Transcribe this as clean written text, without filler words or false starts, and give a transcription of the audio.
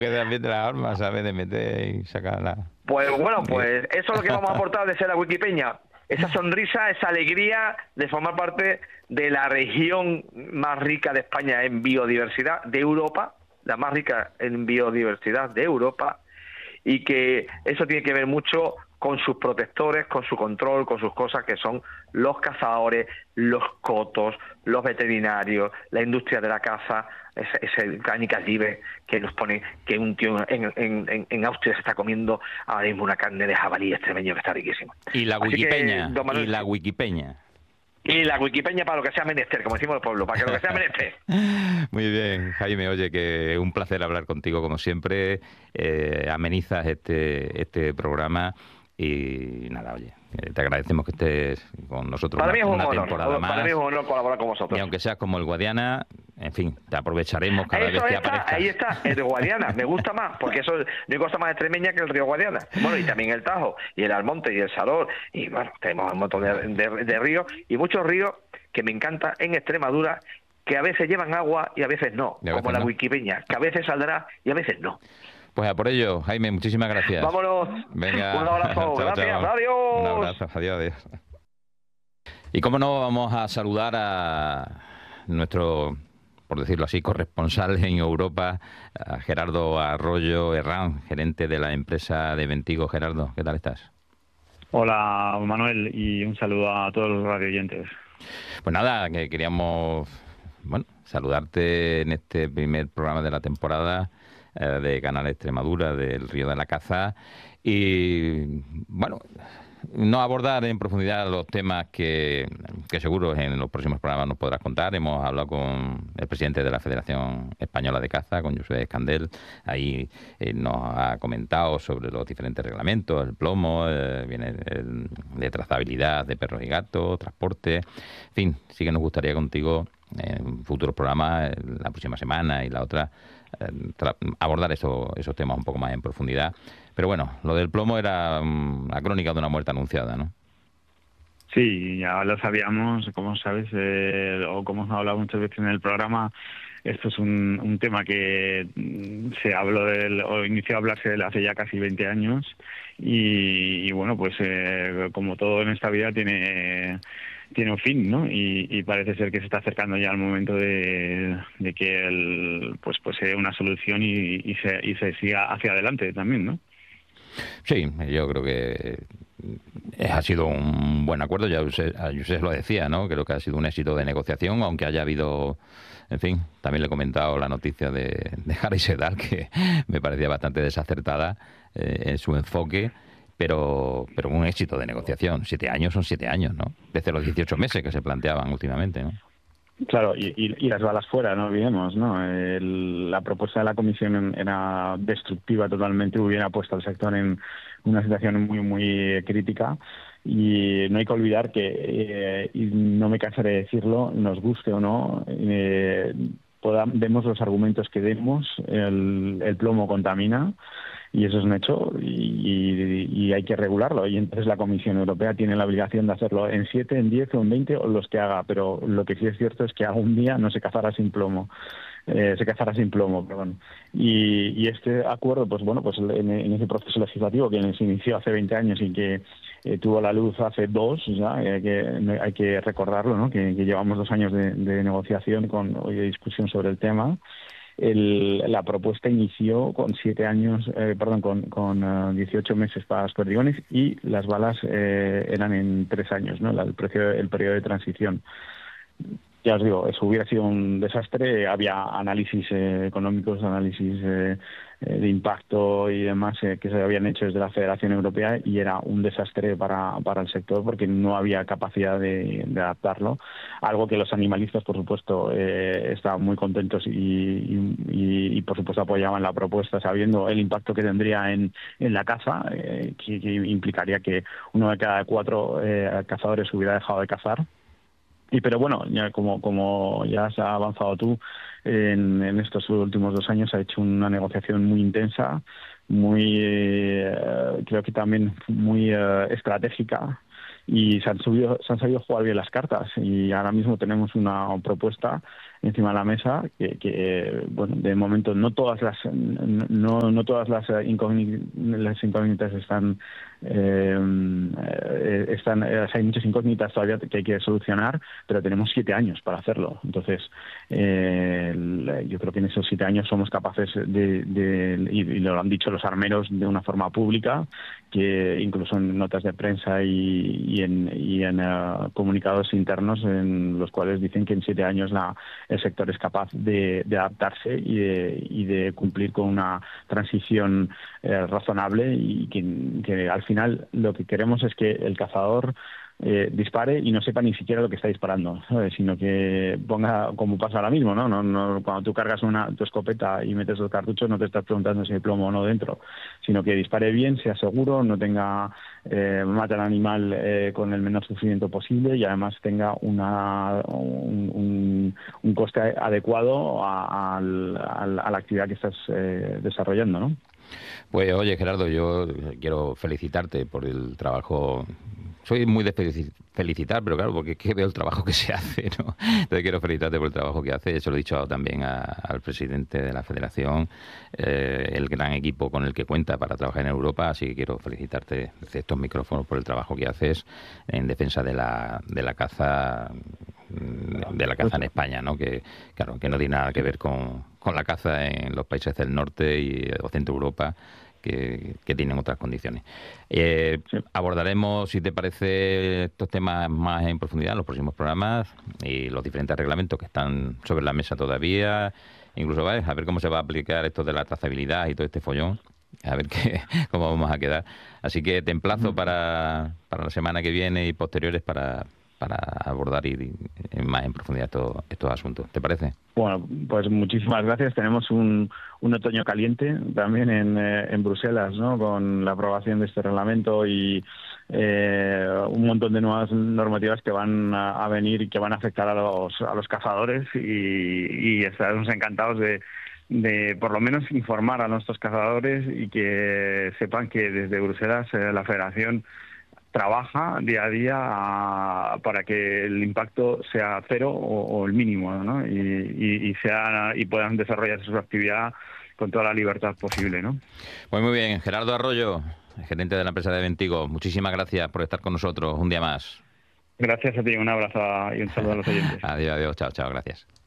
Que también de las armas, ¿sabes? De meter y sacarla. Pues bueno, pues eso es lo que vamos a aportar de ser la Wikipeña. Esa sonrisa, esa alegría de formar parte de la región más rica de España en biodiversidad de Europa, la más rica en biodiversidad de Europa, y que eso tiene que ver mucho con sus protectores, con su control, con sus cosas que son los cazadores, los cotos, los veterinarios, la industria de la caza, ese Canicas Libre que nos pone que un tío en Austria se está comiendo ahora mismo una carne de jabalí extremeño que está riquísima. Y la Así que, Wikipeña, don Manuel, y la Wikipeña. y la Wikipeña para lo que sea menester, como decimos el pueblo, para que lo que sea menester. Muy bien, Jaime, oye, que un placer hablar contigo como siempre. Amenizas este programa y nada, oye, te agradecemos que estés con nosotros Para mí es un una honor, temporada más. para mí es un honor colaborar con Y vosotros. aunque seas como el Guadiana, en fin, te aprovecharemos cada vez que aparezcas. Ahí está, el de Guadiana, me gusta más, porque eso no hay cosa más extremeña que el río Guadiana. Bueno, y también el Tajo, y el Almonte, y el Salor, y bueno, tenemos un montón de ríos, y muchos ríos que me encanta en Extremadura, que a veces llevan agua y a veces no, como la Wikipeña, que a veces saldrá y a veces no. Pues a por ello, Jaime, muchísimas gracias. Vámonos. Venga. Un abrazo. Chao, Gracias. chao. Adiós. Un abrazo. Adiós, adiós. Y cómo no, vamos a saludar a nuestro, por decirlo así, corresponsal en Europa, a Gerardo Arroyo Herrán, gerente de la empresa de Ventigo. Gerardo, ¿qué tal estás? Hola, Manuel, y un saludo a todos los radioyentes. Pues nada, que queríamos, bueno, saludarte en este primer programa de la temporada de Canal Extremadura, del Río de la Caza, y bueno, no abordar en profundidad los temas que seguro en los próximos programas nos podrás contar. Hemos hablado con el presidente de la Federación Española de Caza, con José Escandel. Ahí nos ha comentado sobre los diferentes reglamentos, el plomo, viene de trazabilidad de perros y gatos, transporte. En fin, sí que nos gustaría contigo en futuros programas, la próxima semana y la otra, abordar esos temas un poco más en profundidad. Pero bueno, lo del plomo era la crónica de una muerte anunciada, ¿no? Sí, ya lo sabíamos, como sabes, o como hemos hablado muchas veces en el programa. Esto es un tema que se habló o inició a hablarse de él hace ya casi 20 años y bueno, pues como todo en esta vida tiene un fin, ¿no? Y parece ser que se está acercando ya el momento de que pues sea una solución y se siga hacia adelante también, ¿no? Sí, yo creo que ha sido un buen acuerdo, ya José lo decía, ¿no? Creo que ha sido un éxito de negociación, aunque haya habido, en fin, también le he comentado la noticia de Harry Sedal, que me parecía bastante desacertada en su enfoque, pero un éxito de negociación. 7 años son 7 años, ¿no? Desde los 18 meses que se planteaban últimamente, ¿no? Claro, y las balas fuera, no olvidemos, ¿no? La propuesta de la Comisión era destructiva totalmente, hubiera puesto al sector en una situación muy, muy crítica. Y no hay que olvidar que, y no me cansaré de decirlo, nos guste o no, demos los argumentos que demos, el plomo contamina. Y eso es un hecho y hay que regularlo. Y entonces la Comisión Europea tiene la obligación de hacerlo en 7, en 10 o en 20 o los que haga. Pero lo que sí es cierto es que algún día no se cazará sin plomo. Perdón. Y este acuerdo, pues bueno, pues en ese proceso legislativo que se inició hace 20 años y que tuvo la luz hace 2, ya, hay que recordarlo, ¿no? Que llevamos 2 años de negociación y de discusión sobre el tema. La propuesta inició con 18 meses para los perdigones y las balas eran en 3 años, ¿no? El periodo de transición. Ya os digo, eso hubiera sido un desastre. Había análisis económicos, análisis de impacto y demás que se habían hecho desde la Federación Europea y era un desastre para el sector porque no había capacidad de adaptarlo. Algo que los animalistas, por supuesto, estaban muy contentos y por supuesto apoyaban la propuesta sabiendo el impacto que tendría en la caza, que implicaría que 1 de cada 4 cazadores hubiera dejado de cazar. Pero bueno, ya como ya has avanzado tú, en estos últimos 2 años ha hecho una negociación muy intensa, creo que también muy estratégica, y se han sabido jugar bien las cartas y ahora mismo tenemos una propuesta encima de la mesa, que bueno, de momento no todas las incógnitas están hay muchas incógnitas todavía que hay que solucionar, pero tenemos 7 años para hacerlo. Entonces, yo creo que en esos 7 años somos capaces y lo han dicho los armeros de una forma pública, que incluso en notas de prensa y en comunicados internos, en los cuales dicen que en 7 años el sector es capaz de adaptarse y de cumplir con una transición razonable, y que al final lo que queremos es que el cazador dispare y no sepa ni siquiera lo que está disparando, ¿sabes? Sino que ponga, como pasa ahora mismo, ¿no? Cuando tú cargas tu escopeta y metes los cartuchos, no te estás preguntando si hay plomo o no dentro, sino que dispare bien, sea seguro, no tenga mate al animal con el menor sufrimiento posible, y además tenga un coste adecuado a la actividad que estás desarrollando, ¿no? Pues oye, Gerardo, yo quiero felicitarte por el trabajo. Soy muy de felicitar, pero claro, porque es que veo el trabajo que se hace, ¿no? Entonces quiero felicitarte por el trabajo que hace. Eso lo he dicho también al presidente de la Federación, el gran equipo con el que cuenta para trabajar en Europa. Así que quiero felicitarte desde estos micrófonos por el trabajo que haces en defensa de la caza en España, ¿no? Que claro, que no tiene nada que ver con la caza en los países del norte o centro Europa, que tienen otras condiciones. Sí. Abordaremos, si te parece, estos temas más en profundidad en los próximos programas, y los diferentes reglamentos que están sobre la mesa todavía, incluso a ver cómo se va a aplicar esto de la trazabilidad y todo este follón, a ver cómo vamos a quedar. Así que te emplazo para la semana que viene y posteriores para abordar más en profundidad estos asuntos. ¿Te parece? Bueno, pues muchísimas gracias. Tenemos un otoño caliente también en Bruselas, ¿no? Con la aprobación de este reglamento y un montón de nuevas normativas que van a venir y que van a afectar a los cazadores, y estaremos encantados de por lo menos informar a nuestros cazadores, y que sepan que desde Bruselas la Federación trabaja día a día para que el impacto sea cero o el mínimo, ¿no? Y puedan desarrollar su actividad con toda la libertad posible, ¿no? Pues muy bien, Gerardo Arroyo, gerente de la empresa de Ventigo, muchísimas gracias por estar con nosotros un día más. Gracias a ti, un abrazo y un saludo a los oyentes. Adiós, chao, gracias.